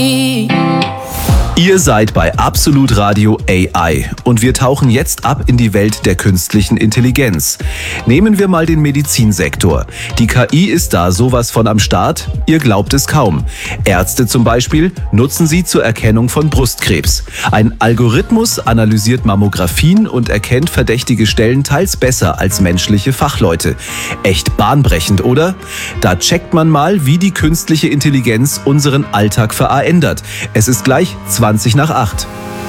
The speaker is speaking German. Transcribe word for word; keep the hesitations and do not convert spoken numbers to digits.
Ihr seid bei Absolut Radio A I und wir tauchen jetzt ab in die Welt der künstlichen Intelligenz. Nehmen wir mal den Medizinsektor. Die K I ist da sowas von am Start, ihr glaubt es kaum. Ärzte zum Beispiel nutzen sie zur Erkennung von Brustkrebs. Ein Algorithmus analysiert Mammographien und erkennt verdächtige Stellen teils besser als menschliche Fachleute. Echt bahnbrechend, oder? Da checkt man mal, wie die künstliche Intelligenz unseren Alltag verändert. Es ist gleich zwanzig nach acht.